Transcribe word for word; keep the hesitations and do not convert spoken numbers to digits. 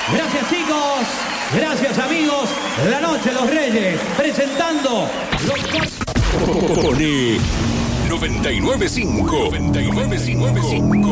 Gracias, chicos. Gracias, amigos. La Noche de los Reyes. Presentando los... Pone noventa y nueve punto cinco. noventa y nueve punto cinco.